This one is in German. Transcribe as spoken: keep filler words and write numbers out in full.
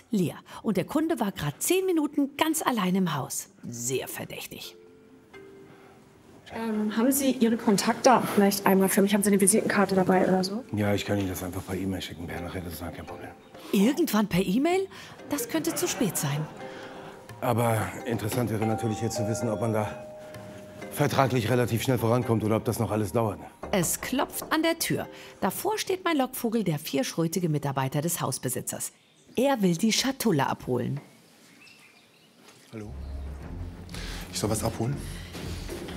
leer. Und der Kunde war gerade zehn Minuten ganz allein im Haus. Sehr verdächtig. Ähm, haben Sie Ihre Kontaktdaten vielleicht einmal für mich? Haben Sie eine Visitenkarte dabei oder so? Ja, ich kann Ihnen das einfach per E-Mail schicken, Bernhard. Das ist kein Problem. Irgendwann per E-Mail? Das könnte zu spät sein. Aber interessant wäre natürlich hier zu wissen, ob man da vertraglich relativ schnell vorankommt oder ob das noch alles dauert. Es klopft an der Tür. Davor steht mein Lockvogel, der vierschrötige Mitarbeiter des Hausbesitzers. Er will die Schatulle abholen. Hallo? Ich soll was abholen?